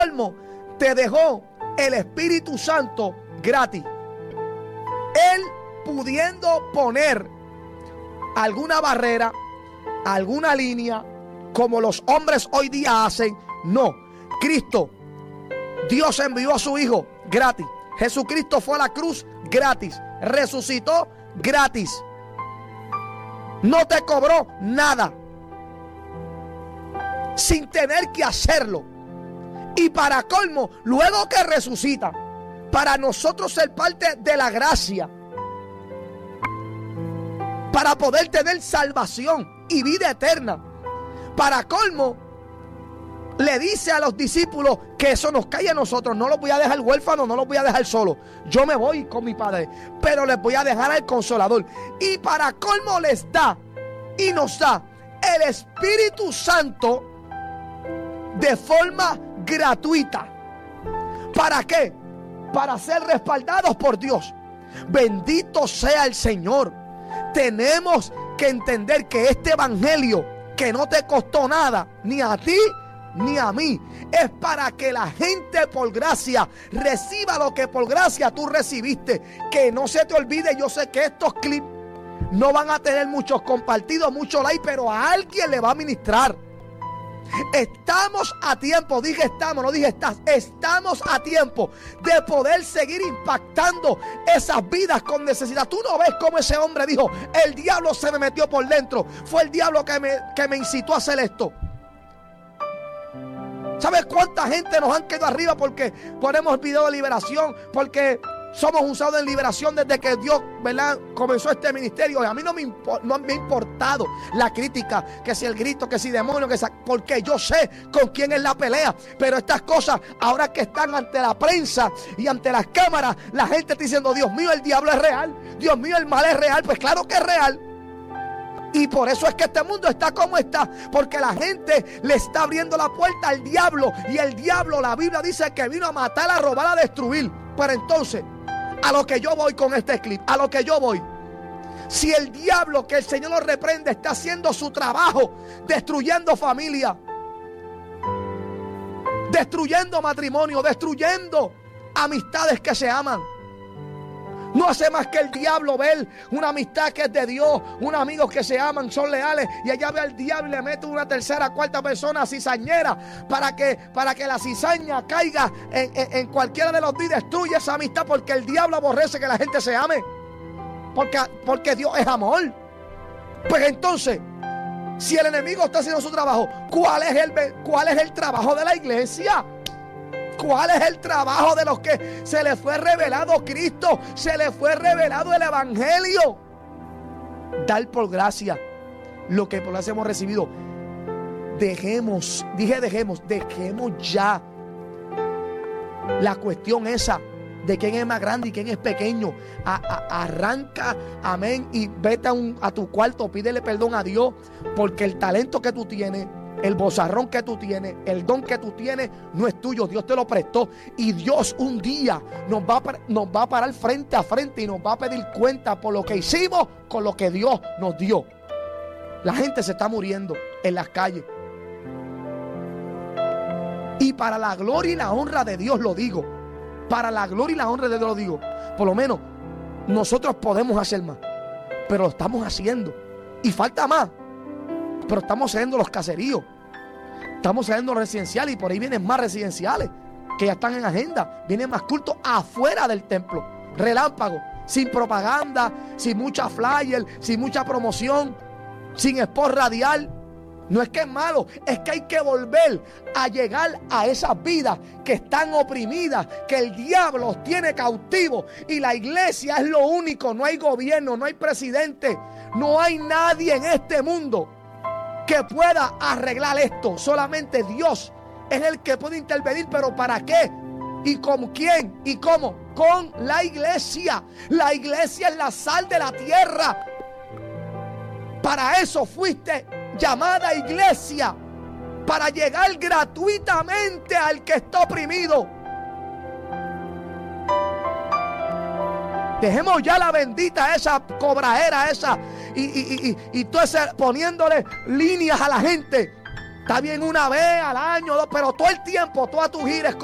colmo, te dejó el Espíritu Santo gratis. Él pudiendo poner alguna barrera, alguna línea, como los hombres hoy día hacen. No, Cristo, Dios envió a su Hijo gratis. Jesucristo fue a la cruz gratis. Resucitó gratis. No te cobró nada, sin tener que hacerlo. Y para colmo, luego que resucita, para nosotros ser parte de la gracia, para poder tener salvación y vida eterna. Para colmo, le dice a los discípulos que eso nos cae a nosotros. No los voy a dejar huérfanos, no los voy a dejar solos. Yo me voy con mi Padre, pero les voy a dejar al Consolador. Y para colmo les da y nos da el Espíritu Santo de forma gratuita. ¿Para qué? Para ser respaldados por Dios. Bendito sea el Señor. Tenemos que entender que este evangelio, que no te costó nada, ni a ti ni a mí, es para que la gente por gracia reciba lo que por gracia tú recibiste. Que no se te olvide, yo sé que estos clips no van a tener muchos compartidos, muchos likes, pero a alguien le va a ministrar. Estamos a tiempo, dije estamos, no dije estás. Estamos a tiempo de poder seguir impactando esas vidas con necesidad. Tú no ves cómo ese hombre dijo: el diablo se me metió por dentro. Fue el diablo que me incitó a hacer esto. ¿Sabes cuánta gente nos han quedado arriba porque ponemos video de liberación? Porque somos usados en liberación desde que Dios, ¿verdad?, comenzó este ministerio. Y a mí no me ha importado la crítica, que si el grito, que si demonio, porque yo sé con quién es la pelea. Pero estas cosas, ahora que están ante la prensa y ante las cámaras, la gente está diciendo: Dios mío, el diablo es real. Dios mío, el mal es real. Pues claro que es real. Y por eso es que este mundo está como está, porque la gente le está abriendo la puerta al diablo. Y el diablo, la Biblia dice que vino a matar, a robar, a destruir. Pero entonces, a lo que yo voy con este clip, a lo que yo voy: si el diablo, que el Señor lo reprende, está haciendo su trabajo, destruyendo familia, destruyendo matrimonio, destruyendo amistades que se aman, no hace más que el diablo ver una amistad que es de Dios, unos amigos que se aman, son leales, y allá ve al diablo y le mete una tercera, cuarta persona cizañera para que la cizaña caiga en cualquiera de los días y destruya esa amistad, porque el diablo aborrece que la gente se ame, porque Dios es amor. Pues entonces, si el enemigo está haciendo su trabajo, ¿cuál es el trabajo de la iglesia? ¿Cuál es el trabajo de los que se les fue revelado Cristo? Se les fue revelado el evangelio. Dar por gracia lo que por gracia hemos recibido. Dejemos ya la cuestión esa de quién es más grande y quién es pequeño. Arranca, amén, y vete a tu cuarto, pídele perdón a Dios, porque el talento que tú tienes, el bozarrón que tú tienes, el don que tú tienes, no es tuyo. Dios te lo prestó. Y Dios un día nos va a parar frente a frente y nos va a pedir cuenta por lo que hicimos con lo que Dios nos dio. La gente se está muriendo en las calles. Y para la gloria y la honra de Dios lo digo. Para la gloria y la honra de Dios lo digo. Por lo menos nosotros podemos hacer más, pero lo estamos haciendo. Y falta más. Pero estamos haciendo los caseríos, estamos haciendo los residenciales, y por ahí vienen más residenciales que ya están en agenda. Vienen más cultos afuera del templo, relámpago, sin propaganda, sin mucha flyer, sin mucha promoción, sin spot radial. No es que es malo, es que hay que volver a llegar a esas vidas que están oprimidas, que el diablo los tiene cautivos, y la iglesia es lo único. No hay gobierno, no hay presidente, no hay nadie en este mundo que pueda arreglar esto. Solamente Dios es el que puede intervenir. ¿Pero para qué? ¿Y con quién? ¿Y cómo? Con la iglesia. La iglesia es la sal de la tierra. Para eso fuiste llamada iglesia, para llegar gratuitamente al que está oprimido. Dejemos ya la bendita esa cobraera esa y todo ese poniéndole líneas a la gente. Está bien una vez al año, pero todo el tiempo, toda tu gira es